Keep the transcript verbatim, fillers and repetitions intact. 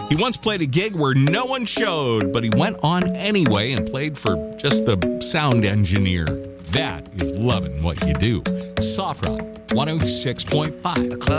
He once played a gig where no one showed, but he went on anyway and played for just the sound engineer. That is loving what you do. Soft Rock one oh six point five.